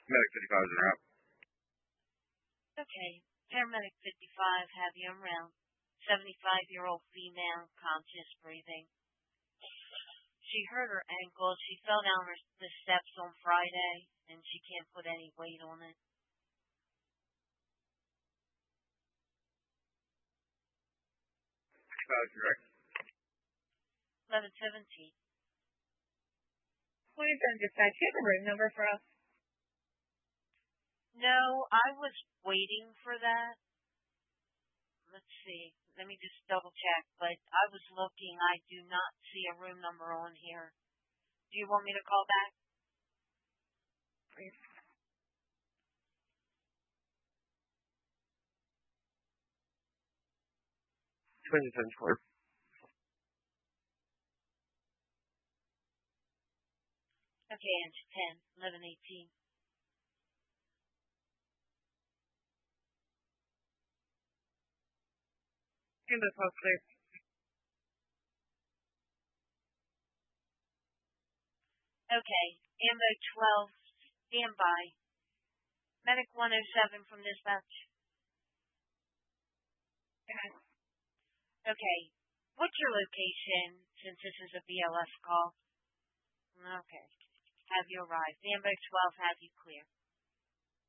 Medic 55 is around. Okay. Paramedic 55, have you en route. 75-year-old female, conscious breathing. She hurt her ankle. She fell down the steps on Friday, and she can't put any weight on it. Direct. 1117. Please don't dispatch. Do you have a room number for us? No, I was waiting for that. Let's see. Let me just double check. But I was looking. I do not see a room number on here. Do you want me to call back? Please. Okay, Ange 10, 1118. Ambulance call clear. Okay, Ambo 12, stand by. Medic 107 from dispatch. Yes. Okay, what's your location since this is a BLS call? Okay, have you arrived? Ambo 12, have you clear?